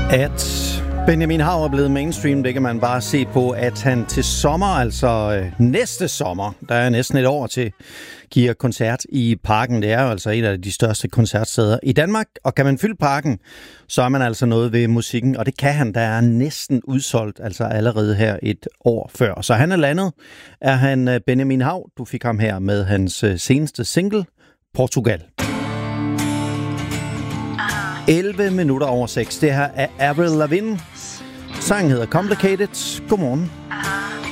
At Benjamin Hav er blevet mainstream, det kan man bare se på, at han til sommer, altså næste sommer, der er næsten et år til, giver koncert i Parken. Det er jo altså et af de største koncertsteder i Danmark, og kan man fylde Parken, så er man altså noget ved musikken, og det kan han. Der er næsten udsolgt, altså allerede her et år før. Så han er landet, er han Benjamin Hav. Du fik ham her med hans seneste single, Portugal. 11 minutter over 6. Det her er Avril Lavigne. Sangen hedder Complicated. Godmorgen.